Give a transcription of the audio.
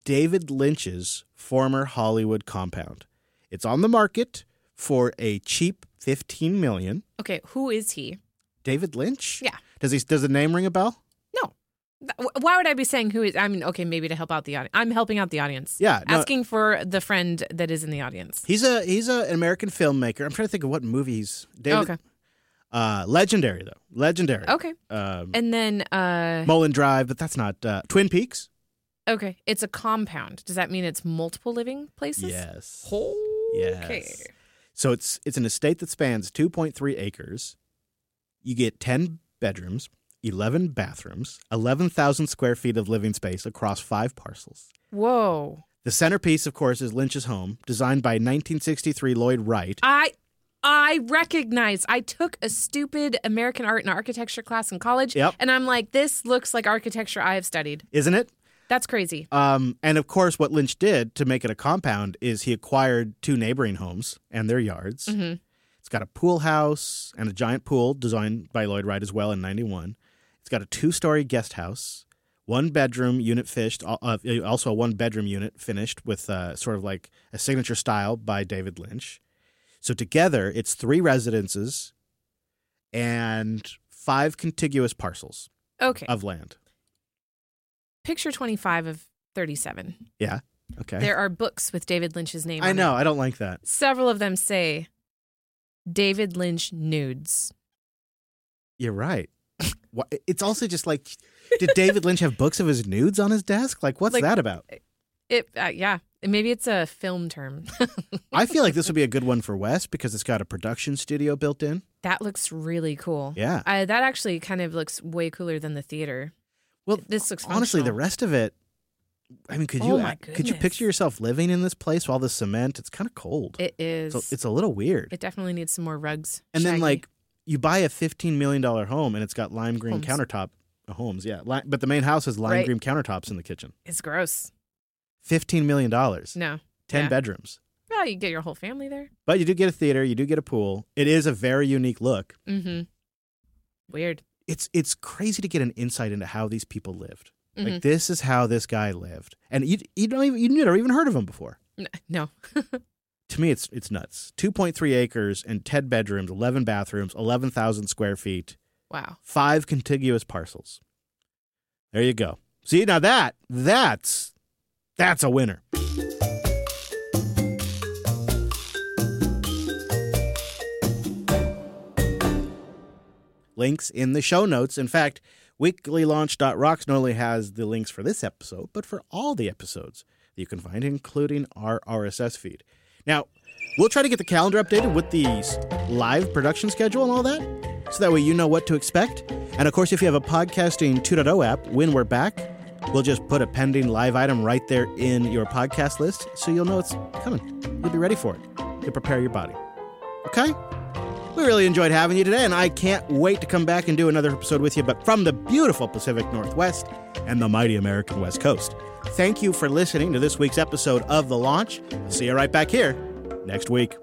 David Lynch's former Hollywood compound. It's on the market for a cheap $15 million. Okay, who is he? David Lynch? Yeah. Does the name ring a bell? No. Why would I be saying who is? I mean, okay, maybe to help out the audience. I'm helping out the audience. Yeah. No, asking for the friend that is in the audience. He's an American filmmaker. I'm trying to think of what movie he's... David, okay. Legendary, though. Legendary. Okay. And then... Mulholland Drive, but that's not... Twin Peaks? Okay. It's a compound. Does that mean it's multiple living places? Yes. Okay. Yes. So it's an estate that spans 2.3 acres. You get 10 bedrooms, 11 bathrooms, 11,000 square feet of living space across 5 parcels. Whoa. The centerpiece, of course, is Lynch's home, designed by 1963 Lloyd Wright. I recognize. I took a stupid American art and architecture class in college, Yep. and I'm like, this looks like architecture I have studied. Isn't it? That's crazy. And of course, what Lynch did to make it a compound is he acquired 2 neighboring homes and their yards. Mm-hmm. It's got a pool house and a giant pool designed by Lloyd Wright as well in 91. It's got a 2-story guest house, 1-bedroom unit finished, also a 1-bedroom unit finished with sort of like a signature style by David Lynch. So together, it's 3 residences and 5 contiguous parcels of land. Picture 25 of 37. Yeah. Okay. There are books with David Lynch's name on I know. it. I don't like that. Several of them say David Lynch nudes. You're right. It's also just like, did David Lynch have books of his nudes on his desk? Like, what's that about? Yeah. Maybe it's a film term. I feel like this would be a good one for Wes because it's got a production studio built in. That looks really cool. Yeah. That actually kind of looks way cooler than the theater. Well, this looks honestly, functional. the rest of it, I mean, could you picture yourself living in this place with all the cement? It's kind of cold. It is. So it's a little weird. It definitely needs some more rugs. And Shaggy. then, like, you buy a $15 million home and it's got lime green countertop. Homes, yeah. But the main house has lime green countertops in the kitchen. It's gross. $15 million. No. 10 bedrooms. Well, you get your whole family there. But you do get a theater. You do get a pool. It is a very unique look. Mm-hmm. Weird. It's crazy to get an insight into how these people lived. Mm-hmm. Like, this is how this guy lived. And you never even heard of him before. No. To me, it's nuts. 2.3 acres and 10 bedrooms, 11 bathrooms, 11,000 square feet. Wow. 5 contiguous parcels. There you go. See, now that's a winner. Links in the show notes. In fact, weeklylaunch.rocks not only has the links for this episode, but for all the episodes that you can find, including our RSS feed. Now, we'll try to get the calendar updated with the live production schedule and all that, so that way you know what to expect. And of course, if you have a Podcasting 2.0 app, when we're back, we'll just put a pending live item right there in your podcast list, so you'll know it's coming. You'll be ready for it to prepare your body. Okay? We really enjoyed having you today, and I can't wait to come back and do another episode with you, but from the beautiful Pacific Northwest and the mighty American West Coast. Thank you for listening to this week's episode of The Launch. I'll see you right back here next week.